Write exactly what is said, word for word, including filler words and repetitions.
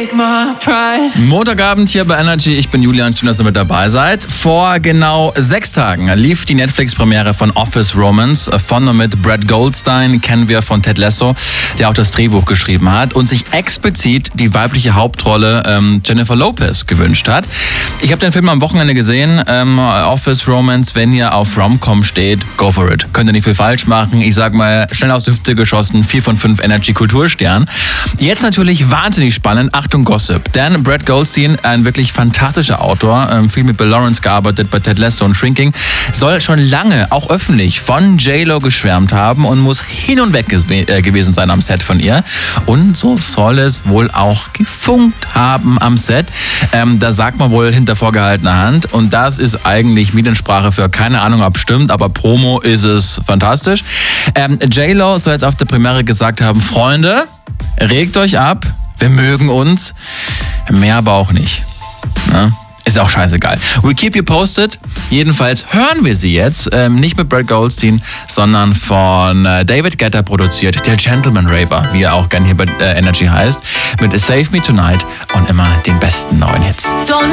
take my pride. Montagabend hier bei Energy, ich bin Julian, schön, dass ihr mit dabei seid. Vor genau sechs Tagen lief die Netflix-Premiere von Office Romance von und mit Brad Goldstein, kennen wir von Ted Lasso, der auch das Drehbuch geschrieben hat und sich explizit die weibliche Hauptrolle ähm, Jennifer Lopez gewünscht hat. Ich habe den Film am Wochenende gesehen, ähm, Office Romance, wenn ihr auf Rom-Com steht, go for it. Könnt ihr nicht viel falsch machen. Ich sag mal, schnell aus der Hüfte geschossen, vier von fünf Energy-Kultursternen. Jetzt natürlich wahnsinnig spannend, Achtung Gossip, denn Brad Goldstein, ein wirklich fantastischer Autor, ähm, viel mit Bill Lawrence gearbeitet, bei Ted Lasso und Shrinking, soll schon lange, auch öffentlich, von J-Lo geschwärmt haben und muss hin und weg ge- äh, gewesen sein am Set von ihr. Und so soll es wohl auch gefunkt haben am Set. Ähm, da sagt man wohl hinter vorgehaltener Hand und das ist eigentlich Mediensprache für keine Ahnung, ob stimmt, aber Promo ist es fantastisch. Ähm, J-Lo soll jetzt auf der Premiere gesagt haben, Freunde, regt euch ab, wir mögen uns, mehr aber auch nicht. Na? Ist auch scheißegal. We keep you posted. Jedenfalls hören wir sie jetzt, ähm, nicht mit Brad Goldstein, sondern von äh, David Guetta produziert, der Gentleman Raver, wie er auch gern hier bei äh, Energy heißt, mit Save Me Tonight und immer den besten neuen Hits. Don't